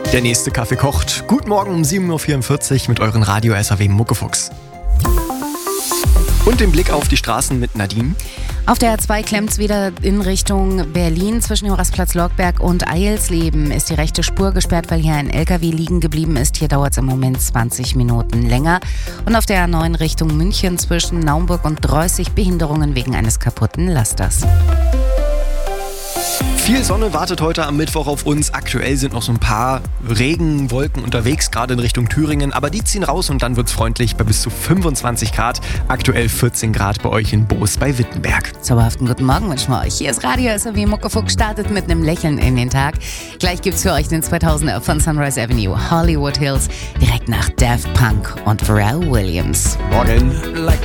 Der nächste Kaffee kocht. Guten Morgen um 7.44 Uhr mit euren Radio-SAW Muckefuchs. Und den Blick auf die Straßen mit Nadine. Auf der A2 klemmt's wieder in Richtung Berlin. Zwischen dem Rastplatz Lorgberg und Eilsleben ist die rechte Spur gesperrt, weil hier ein LKW liegen geblieben ist. Hier dauert es im Moment 20 Minuten länger. Und auf der A9 Richtung München zwischen Naumburg und Droßig Behinderungen wegen eines kaputten Lasters. Viel Sonne wartet heute am Mittwoch auf uns. Aktuell sind noch so ein paar Regenwolken unterwegs, gerade in Richtung Thüringen. Aber die ziehen raus und dann wird's freundlich bei bis zu 25 Grad. Aktuell 14 Grad bei euch in Boos bei Wittenberg. Zauberhaften guten Morgen wünschen wir euch. Hier ist Radio-SAW Muckefuchs, startet mit einem Lächeln in den Tag. Gleich gibt's für euch den 2000er von Sunrise Avenue, Hollywood Hills, direkt nach Daft Punk und Pharrell Williams. Morgen. Like